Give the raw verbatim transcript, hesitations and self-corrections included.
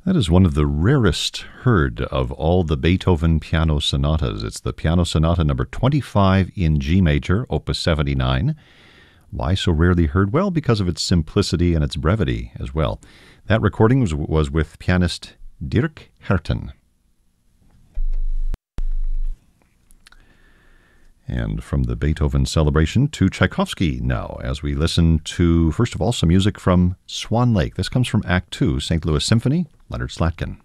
That is one of the rarest heard of all the Beethoven piano sonatas. It's the Piano Sonata number twenty-five in G major, opus seventy-nine. Why so rarely heard? Well, because of its simplicity and its brevity as well. That recording was, was with pianist Dirk Herten. And from the Beethoven celebration to Tchaikovsky now, as we listen to, first of all, some music from Swan Lake. This comes from Act Two, Saint Louis Symphony, Leonard Slatkin.